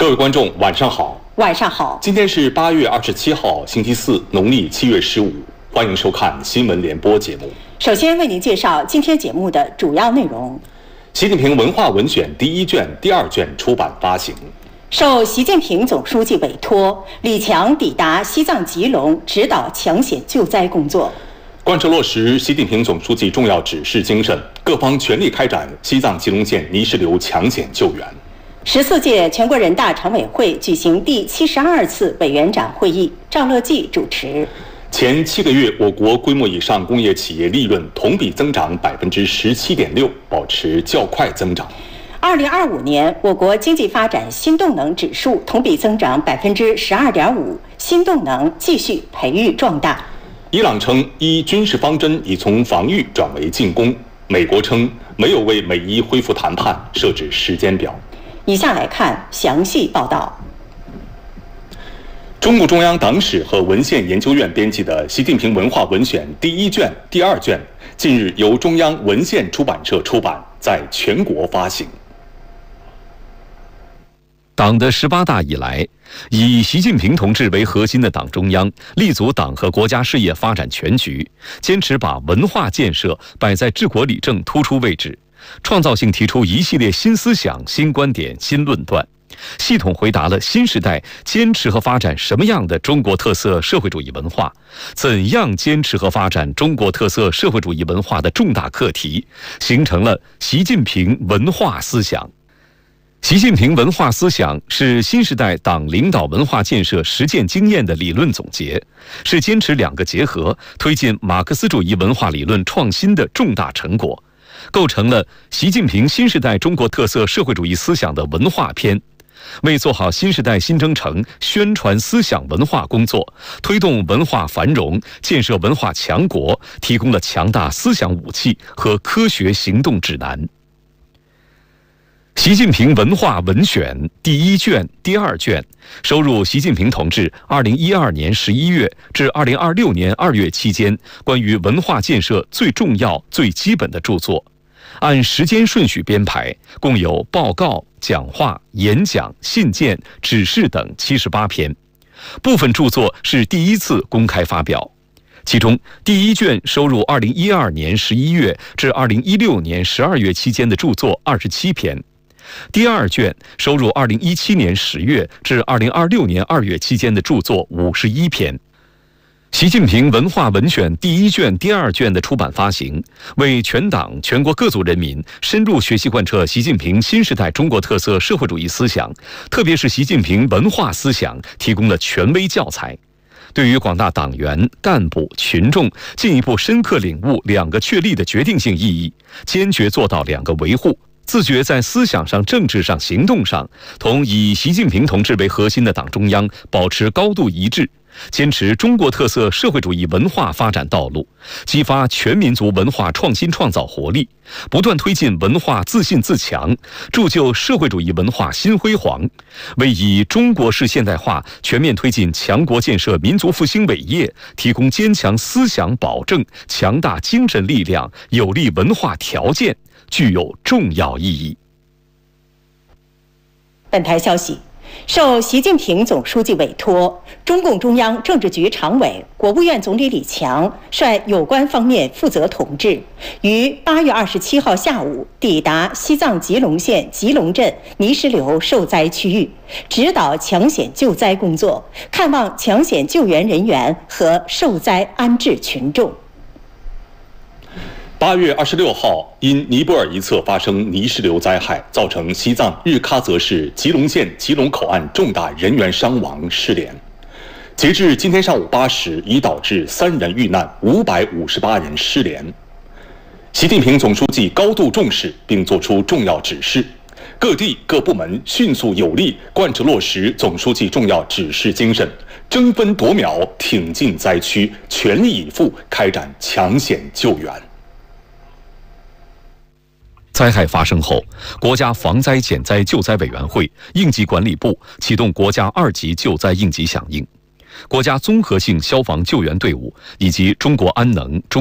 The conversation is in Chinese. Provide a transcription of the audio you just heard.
各位观众，晚上好。 晚上好。 今天是8月27号，星期四，农历7月15。欢迎收看新闻联播节目。 首先为您介绍今天节目的主要内容。 习近平文化文选第1卷、第2卷出版发行。 受习近平总书记委托，李强抵达西藏吉隆，指导抢险救灾工作。 贯彻落实习近平总书记重要指示精神，各方全力开展西藏吉隆县泥石流抢险救援。 14届全国人大常委会举行第72次委员长会议，赵乐际主持。 前7个月，我国规模以上工业企业利润同比增长17.6%，保持较快增长。 2025年，我国经济发展新动能指数同比增长12.5%，新动能继续培育壮大。 伊朗称伊军事方针已从防御转为进攻，美国称没有为美伊恢复谈判设置时间表。 以下来看详细报道。 中共中央党史和文献研究院编辑的《习近平文化文选》第1卷、第2卷，近日由中央文献出版社出版，在全国发行。 党的18大以来，以习近平同志为核心的党中央立足党和国家事业发展全局，坚持把文化建设摆在治国理政突出位置，创造性提出一系列新思想、新观点、新论断，系统回答了新时代坚持和发展什么样的中国特色社会主义文化，怎样坚持和发展中国特色社会主义文化的重大课题，形成了习近平文化思想。习近平文化思想是新时代党领导文化建设实践经验的理论总结，是坚持两个结合，推进马克思主义文化理论创新的重大成果，构成了习近平新时代中国特色社会主义思想的文化篇，为做好新时代新征程宣传思想文化工作，推动文化繁荣、建设文化强国，提供了强大思想武器和科学行动指南。习近平文化文选第1卷、第2卷收入习近平同志2012年11月至2026年2月期间关于文化建设最重要、最基本的著作，按时间顺序编排，共有报告、讲话、演讲、信件、指示等78篇，部分著作是第1次公开发表。其中，第1卷收入2012年11月至2016年12月期间的著作27篇。第2卷收入2017年10月至2026年2月期间的著作51篇。习近平文化文选第1卷、第2卷的出版发行，为全党全国各族人民深入学习贯彻习近平新时代中国特色社会主义思想，特别是习近平文化思想提供了权威教材，对于广大党员、干部、群众进一步深刻领悟2个确立的决定性意义，坚决做到2个维护，自觉在思想上、政治上、行动上同以习近平同志为核心的党中央保持高度一致，坚持中国特色社会主义文化发展道路，激发全民族文化创新创造活力，不断推进文化自信自强，铸就社会主义文化新辉煌，为以中国式现代化全面推进强国建设民族复兴伟业提供坚强思想保证、强大精神力量、有利文化条件，具有重要意义。 本台消息，受习近平总书记委托，中共中央政治局常委、国务院总理李强率有关方面负责同志，于8月27号下午抵达西藏吉隆县吉隆镇泥石流受灾区域，指导抢险救灾工作，看望抢险救援人员和受灾安置群众。 8月26号，因尼泊尔一侧发生泥石流灾害，造成西藏日喀则市吉隆县吉隆口岸重大人员伤亡失联。截至今天上午8时，已导致3人遇难，558人失联。习近平总书记高度重视并作出重要指示，各地各部门迅速有力贯彻落实总书记重要指示精神，争分夺秒挺进灾区，全力以赴开展抢险救援。 灾害发生后，国家防灾减灾救灾委员会、应急管理部启动国家2级救灾应急响应，国家综合性消防救援队伍以及中国安能、中